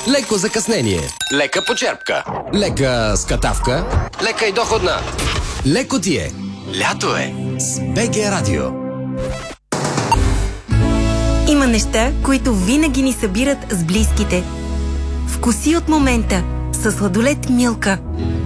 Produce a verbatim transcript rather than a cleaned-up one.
леко закъснение, лека почерпка, лека скатавка, лека и доходна. Леко ти е. Лято е. С БГ Радио. Има неща, които винаги ни събират с близките. Вкуси от момента със сладолед Милка.